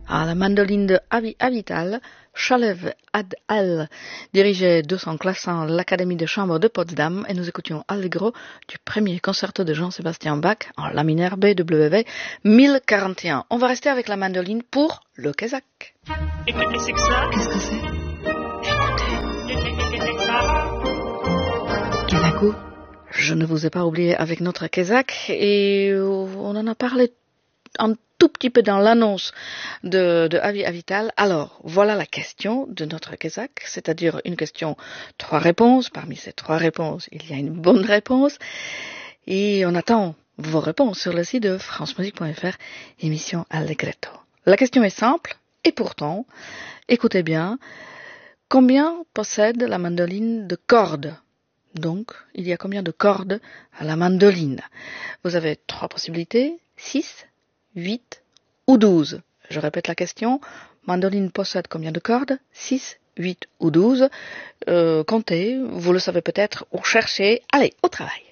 à la mandoline de Avi Avital, Shalev Ad Al dirigeait de son classant l'Académie de chambre de Potsdam et nous écoutions Allegro du premier concerto de Jean-Sébastien Bach en La mineur BWV 1041. On va rester avec la mandoline pour le Kazakh. Et c'est que ça? Qu'est-ce que c'est? Kazako, je ne vous ai pas oublié avec notre Kazakh et on en a parlé un tout petit peu dans l'annonce de Avi Avital. Alors, voilà la question de notre Kazakh, c'est-à-dire une question, 3 réponses. Parmi ces 3 réponses, il y a une bonne réponse. Et on attend vos réponses sur le site de francemusique.fr, émission Allegretto. La question est simple, et pourtant, écoutez bien, combien possède la mandoline de cordes? Donc, il y a combien de cordes à la mandoline? Vous avez 3 possibilités, 6, 8 ou 12. Je répète la question. Mandoline possède combien de cordes? 6, 8 ou 12. Comptez, vous le savez peut-être, ou cherchez. Allez, au travail.